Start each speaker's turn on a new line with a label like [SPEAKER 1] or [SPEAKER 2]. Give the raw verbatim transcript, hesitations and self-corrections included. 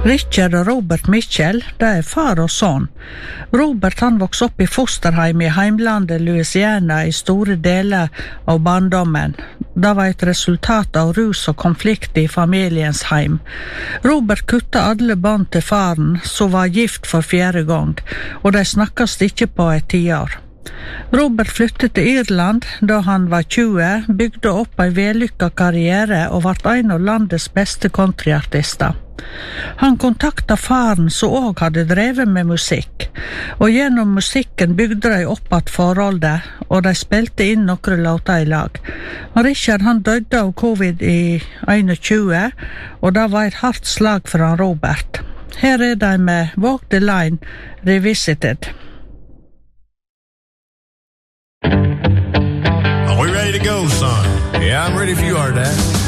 [SPEAKER 1] Richard og Robert Mitchell, det er far og son. Robert han vokste opp i fosterheim i heimlandet Louisiana i store deler av barndommen. Det var et resultat av rus og konflikt i familiens heim. Robert kutta alle bånd til faren, som var gift for fjerde gang, og de snakkast ikke på et tiår. Robert flyttet til Irland da han var tjue, bygde opp en vellykket karriere og ble en av landets beste countryartister. Han kontakta faren som også hadde drevet med musikk, og gjennom musikken bygde de opp at forholdet, og de spilte inn noen låter i lag. Richard han døde av covid i tjueen, og det var et hardt slag for han Robert. Her er de med Walk the Line Revisited.
[SPEAKER 2] Are we ready to go, son? Yeah, I'm ready if you are, Dad.